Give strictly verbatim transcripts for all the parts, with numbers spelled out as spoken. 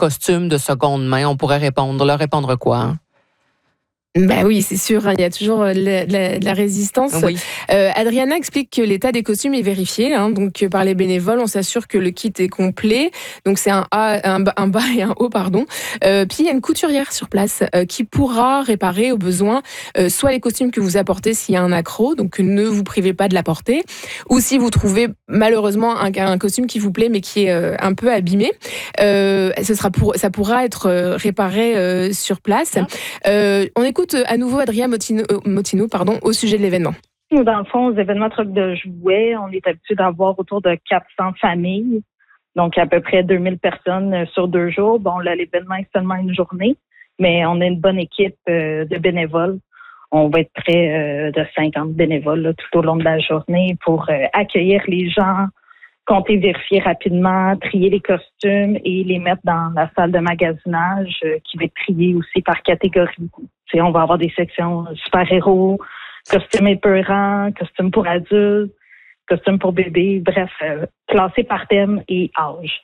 costumes de seconde main, on pourrait répondre, leur répondre quoi? Hein? Bah oui, c'est sûr, hein, il y a toujours la, la, la résistance. Oui. Euh, Adriana explique que l'état des costumes est vérifié, hein, donc par les bénévoles, on s'assure que le kit est complet. Donc c'est un A, un, un bas et un haut, pardon. Euh, puis il y a une couturière sur place euh, qui pourra réparer au besoin euh, soit les costumes que vous apportez s'il y a un accroc, donc ne vous privez pas de l'apporter, ou si vous trouvez malheureusement un, un costume qui vous plaît mais qui est euh, un peu abîmé, euh, ce sera pour, ça pourra être euh, réparé euh, sur place. Euh, on écoute à nouveau Adrien Motino, Motino pardon, au sujet de l'événement. Dans le fond, aux événements Troc de jouets, on est habitué d'avoir autour de quatre cents familles, donc à peu près deux mille personnes sur deux jours. Bon, là, l'événement est seulement une journée, mais on a une bonne équipe euh, de bénévoles. On va être près euh, de cinquante bénévoles là, tout au long de la journée pour euh, accueillir les gens, compter, vérifier rapidement, trier les costumes et les mettre dans la salle de magasinage euh, qui va être triée aussi par catégorie. T'sais, on va avoir des sections super-héros, costumes épeurants, costumes pour adultes, costumes pour bébés, bref, euh, classés par thème et âge.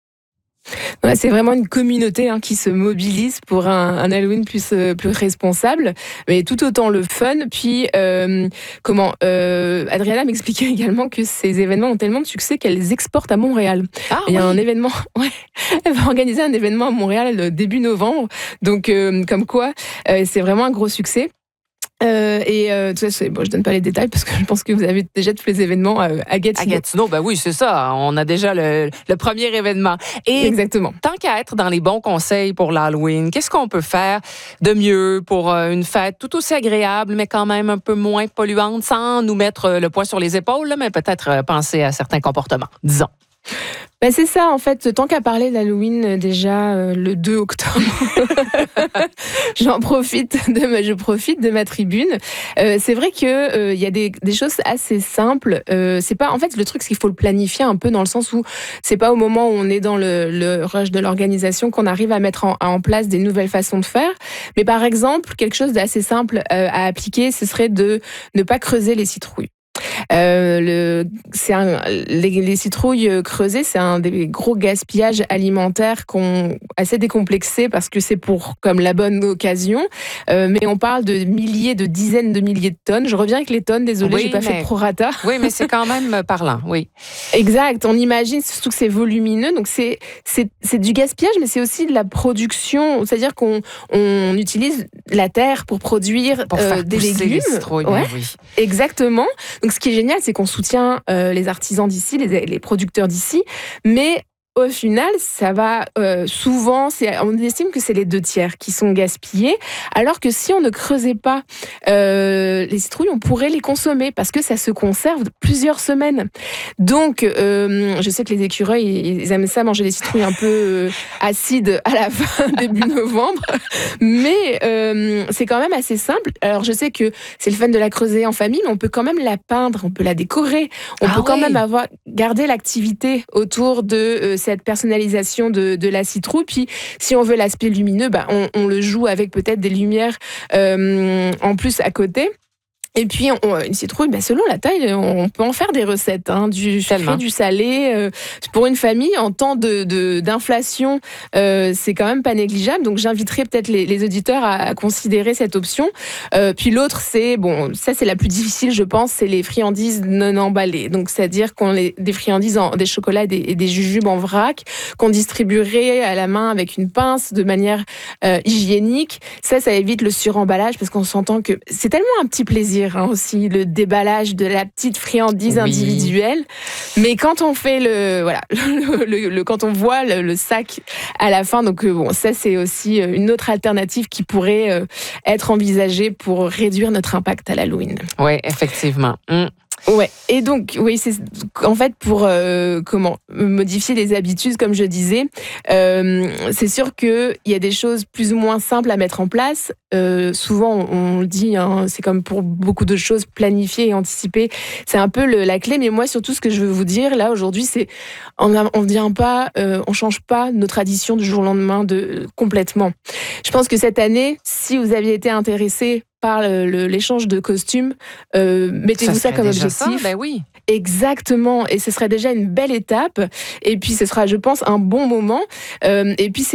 Ouais, c'est vraiment une communauté hein, qui se mobilise pour un, un Halloween plus euh, plus responsable, mais tout autant le fun. Puis euh, comment euh, Adriana m'expliquait également que ces événements ont tellement de succès qu'elle les exporte à Montréal. Ah, Il y a oui. un événement, ouais, elle va organiser un événement à Montréal début novembre, donc euh, comme quoi euh, c'est vraiment un gros succès. Euh, et euh, tout ça, c'est, bon, je donne pas les détails parce que je pense que vous avez déjà tous les événements euh, à Gatineau. À Gatineau, ben oui, c'est ça. On a déjà le, le premier événement. Et exactement. Tant qu'à être dans les bons conseils pour l'Halloween, qu'est-ce qu'on peut faire de mieux pour euh, une fête tout aussi agréable, mais quand même un peu moins polluante, sans nous mettre le poids sur les épaules, là, mais peut-être euh, penser à certains comportements, disons. Ben c'est ça, en fait, tant qu'à parler d'Halloween, déjà, euh, le deux octobre, j'en profite de ma, je profite de ma tribune. Euh, c'est vrai que euh, il y a des, des choses assez simples. Euh, c'est pas, en fait, le truc, c'est qu'il faut le planifier un peu dans le sens où c'est pas au moment où on est dans le, le rush de l'organisation qu'on arrive à mettre en, en place des nouvelles façons de faire. Mais par exemple, quelque chose d'assez simple euh, à appliquer, ce serait de ne pas creuser les citrouilles. Euh, le, c'est un, les, les citrouilles creusées, c'est un des gros gaspillages alimentaires qu'on assez décomplexé parce que c'est pour comme la bonne occasion. Euh, mais on parle de milliers, de dizaines de milliers de tonnes. Je reviens avec les tonnes. Désolée, oui, j'ai pas mais, fait de prorata. Oui, mais c'est quand même parlant. Oui. Exact. On imagine surtout que c'est volumineux, donc c'est c'est c'est du gaspillage, mais c'est aussi de la production. C'est-à-dire qu'on on utilise la terre pour produire pour euh, faire des légumes. Les citrouilles, ouais, oui. Exactement. Donc ce qui est génial, c'est qu'on soutient euh, les artisans d'ici, les, les producteurs d'ici, mais au final, ça va euh, souvent, c'est, on estime que c'est les deux tiers qui sont gaspillés, alors que si on ne creusait pas euh, les citrouilles, on pourrait les consommer parce que ça se conserve plusieurs semaines. Donc, euh, je sais que les écureuils, ils aiment ça, manger des citrouilles un peu euh, acides à la fin, début novembre, mais euh, c'est quand même assez simple. Alors, je sais que c'est le fun de la creuser en famille, mais on peut quand même la peindre, on peut la décorer, on ah peut oui. quand même avoir garder l'activité autour de euh, cette personnalisation de, de la citrouille. Puis, si on veut l'aspect lumineux, bah, on, on le joue avec peut-être des lumières euh, en plus à côté. Et puis, on, une citrouille, ben selon la taille, on peut en faire des recettes, hein, du sucré, du salé. Euh, pour une famille, en temps de, de, d'inflation, euh, c'est quand même pas négligeable. Donc, j'inviterai peut-être les, les auditeurs à, à considérer cette option. Euh, puis l'autre, c'est, bon, ça c'est la plus difficile, je pense, c'est les friandises non emballées. Donc, c'est-à-dire qu'on les, des friandises, en, des chocolats et des, et des jujubes en vrac, qu'on distribuerait à la main avec une pince de manière euh, hygiénique. Ça, ça évite le suremballage parce qu'on s'entend que c'est tellement un petit plaisir. Hein, aussi le déballage de la petite friandise oui. individuelle, mais quand on fait le voilà le, le, le quand on voit le, le sac à la fin, donc euh, bon, ça c'est aussi une autre alternative qui pourrait euh, être envisagée pour réduire notre impact à l'Halloween. Oui, effectivement. Mmh. Ouais, et donc oui, c'est en fait pour euh, comment modifier les habitudes, comme je disais, euh, c'est sûr que il y a des choses plus ou moins simples à mettre en place. Euh, souvent, on, on le dit, hein, c'est comme pour beaucoup de choses, planifier et anticiper, c'est un peu le, la clé. Mais moi, surtout, ce que je veux vous dire là aujourd'hui, c'est on ne vient pas, euh, on change pas nos traditions du jour au lendemain de complètement. Je pense que cette année, si vous aviez été intéressé par le, le, l'échange de costumes, euh, mettez-vous ça, ça comme objectif. Ça, ben oui. Exactement, et ce serait déjà une belle étape. Et puis, ce sera, je pense, un bon moment. Euh, et puis, c'est